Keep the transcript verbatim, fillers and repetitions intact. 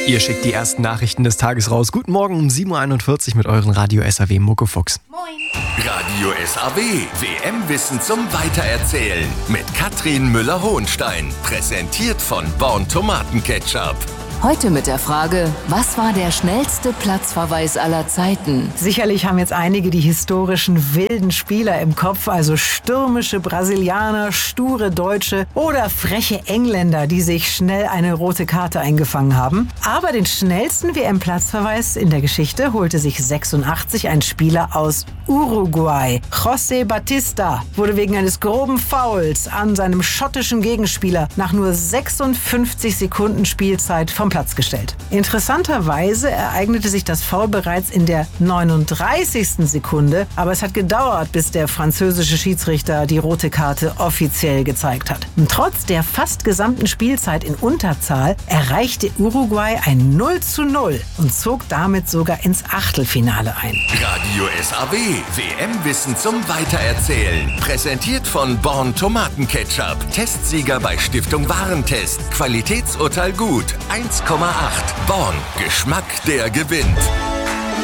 Ihr schickt die ersten Nachrichten des Tages raus. Guten Morgen um sieben Uhr einundvierzig mit euren Radio S A W Muckefuchs. Moin. Radio S A W, W M-Wissen zum Weitererzählen mit Katrin Müller-Hohenstein. Präsentiert von Born Tomatenketchup. Heute mit der Frage, was war der schnellste Platzverweis aller Zeiten? Sicherlich haben jetzt einige die historischen wilden Spieler im Kopf, also stürmische Brasilianer, sture Deutsche oder freche Engländer, die sich schnell eine rote Karte eingefangen haben. Aber den schnellsten W M-Platzverweis in der Geschichte holte sich sechsundachtzig ein Spieler aus Uruguay. José Batista wurde wegen eines groben Fouls an seinem schottischen Gegenspieler nach nur sechsundfünfzig Sekunden Spielzeit vom Platz gestellt. Interessanterweise ereignete sich das Foul bereits in der neununddreißigsten Sekunde, aber es hat gedauert, bis der französische Schiedsrichter die rote Karte offiziell gezeigt hat. Und trotz der fast gesamten Spielzeit in Unterzahl erreichte Uruguay ein null zu null und zog damit sogar ins Achtelfinale ein. Radio S A W, W M-Wissen zum Weitererzählen. Präsentiert von Born Tomatenketchup. Testsieger bei Stiftung Warentest. Qualitätsurteil gut. eins Komma acht. Born. Geschmack, der gewinnt.